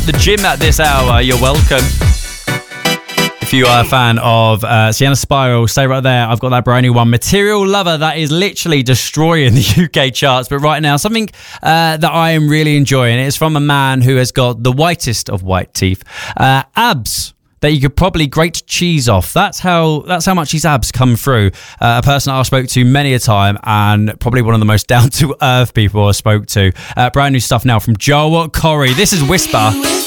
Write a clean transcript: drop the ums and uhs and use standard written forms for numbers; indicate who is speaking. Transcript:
Speaker 1: the gym at this hour, you're welcome. If you are a fan of Sienna Spiral, stay right there. I've got that brand new one, Material Lover, that is literally destroying the UK charts. But right now, something that I am really enjoying. It's from a man who has got the whitest of white teeth, abs that you could probably grate cheese off. That's how much his abs come through. A person I spoke to many a time, and probably one of the most down to earth people I spoke to. Brand new stuff now from Joel Corry. This is Whisper.